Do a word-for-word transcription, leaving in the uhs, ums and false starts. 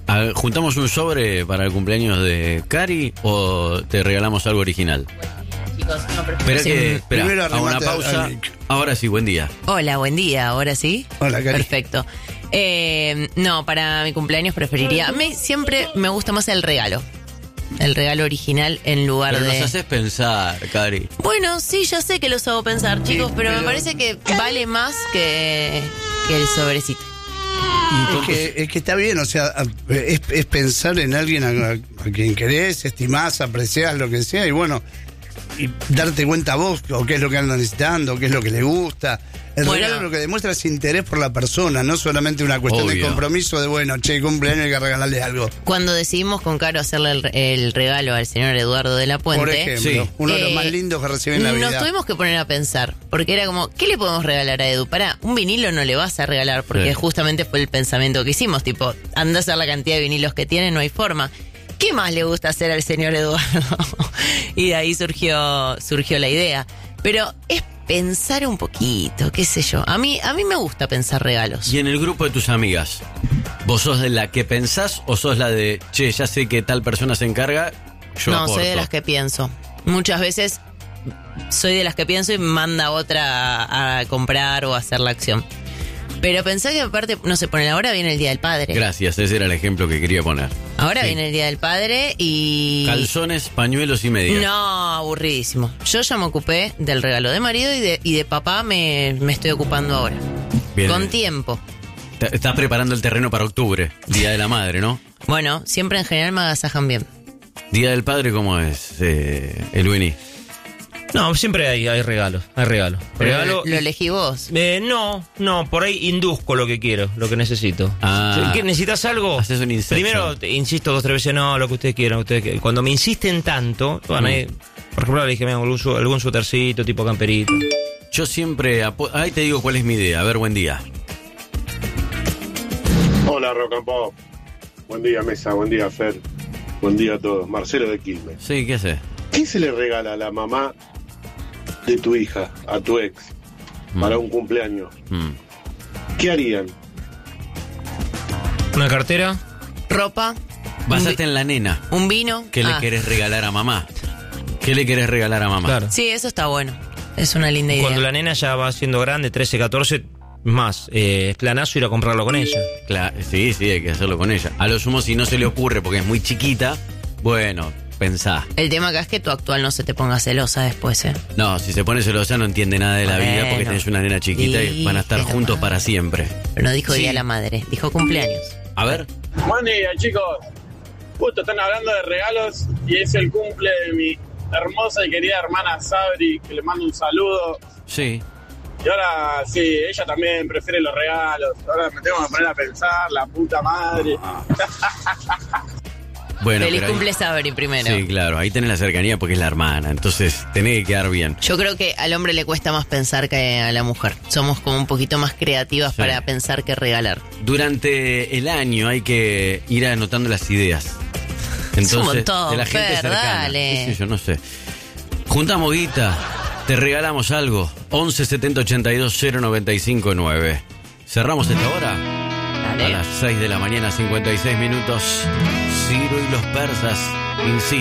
A- ¿Juntamos un sobre para el cumpleaños de Cari o te regalamos algo original? Chicos, no prefiero. Espera Sí. que, espera, Primero a una arrimate pausa. al- Ahora sí, buen día. Hola, buen día, ahora sí. Hola, Cari. Perfecto. Eh, no, para mi cumpleaños preferiría. A mí siempre me gusta más el regalo. El regalo original en lugar Pero de. nos haces pensar, Cari. Bueno, sí, ya sé que los hago pensar, chicos, pero, me pero- parece que vale más que, que el sobrecito. Es que, es que está bien, o sea, es, es pensar en alguien a, a quien querés, estimás, apreciás, lo que sea, y bueno, y darte cuenta vos o qué es lo que anda necesitando, qué es lo que le gusta. El Bueno. regalo lo que demuestra es interés por la persona, no solamente una cuestión Obvio. de compromiso de, bueno, che, cumpleaños, hay que regalarle algo. Cuando decidimos con Caro hacerle el, el regalo al señor Eduardo de la Puente, Por ejemplo, Sí. uno de los Eh, más lindos que recibe en la nos vida. tuvimos que poner a pensar, porque era como, ¿qué le podemos regalar a Edu? Pará, un vinilo no le vas a regalar, porque Sí. justamente fue el pensamiento que hicimos, tipo, anda a hacer la cantidad de vinilos que tiene, no hay forma. ¿Qué más le gusta hacer al señor Eduardo? Y de ahí surgió, surgió la idea. Pero es pensar un poquito, qué sé yo. A mí, a mí me gusta pensar regalos. Y en el grupo de tus amigas, ¿vos sos de la que pensás o sos la de, che, ya sé que tal persona se encarga, yo no, aporto? soy de las que pienso. Muchas veces soy de las que pienso y manda otra a, a comprar o a hacer la acción. Pero pensé que aparte, no sé, ponen ahora viene el Día del Padre. Gracias, ese era el ejemplo que quería poner. Ahora Sí. viene el Día del Padre y... Calzones, pañuelos y medias. No, aburridísimo. Yo ya me ocupé del regalo de marido y de, y de papá me, me estoy ocupando ahora. Bien. Con tiempo. T- Estás preparando el terreno para octubre, Día de la Madre, ¿no? Bueno, siempre en general me agasajan bien. Día del Padre, ¿cómo es, eh, el Winnie? No, siempre hay, hay regalos, hay regalos. Regalo. Lo elegí vos. Eh, no, no, por ahí induzco lo que quiero, lo que necesito. Ah. ¿Qué, ¿Necesitas algo? Haces un inception. Primero te insisto dos, tres veces, no, lo que ustedes quieran. Ustedes quieran. Cuando me insisten tanto, bueno, Mm. ahí, por ejemplo, le dije, mira, algún, su- algún suétercito, tipo camperito. Yo siempre... apo- Ahí te digo cuál es mi idea. A ver, buen día. Hola, Rock and Pop. Buen día, Mesa. Buen día, Fer. Buen día a todos. Marcelo de Quilmes. Sí, ¿qué haces? ¿Qué se le regala a la mamá de tu hija, a tu ex, para un cumpleaños? Mm. ¿Qué harían? Una cartera. Ropa. Basate un, en la nena. vi- un vino. ¿Qué Ah, le querés regalar a mamá? ¿Qué le querés regalar a mamá? Claro. Sí, eso está bueno. Es una linda idea. Cuando la nena ya va siendo grande, trece, catorce, más, eh, es planazo ir a comprarlo con ella. Cla- sí, sí, hay que hacerlo con ella. A lo sumo, si no se le ocurre porque es muy chiquita, bueno, pensá. El tema acá es que tu actual no se te ponga celosa después, ¿eh? No, si se pone celosa no entiende nada de la vida porque Bueno. tenés una nena chiquita y Sí, van a estar pero juntos mal. para siempre. Pero no dijo Sí. Día de la Madre, dijo cumpleaños. A ver. Buen día, chicos. Justo están hablando de regalos y es el cumple de mi hermosa y querida hermana Sabri, que le mando un saludo. Sí. Y ahora, sí, ella también prefiere los regalos. Ahora me tengo que poner a pensar, la puta madre. Bueno, Feliz pero ahí- cumple Sabri primero. Sí, claro, ahí tenés la cercanía porque es la hermana, entonces tenés que quedar bien. Yo creo que al hombre le cuesta más pensar que a la mujer. Somos como un poquito más creativas Sí. para pensar que regalar. Durante el año hay que ir anotando las ideas. Es un montón, de la gente Fer, cercana. dale. Qué sé yo, no sé. Juntamos guita, te regalamos algo. once setenta ochenta y dos cero noventa y cinco nueve. ¿Cerramos esta hora? Dale. A las seis de la mañana, cincuenta y seis minutos. Ciro y los persas, in situ.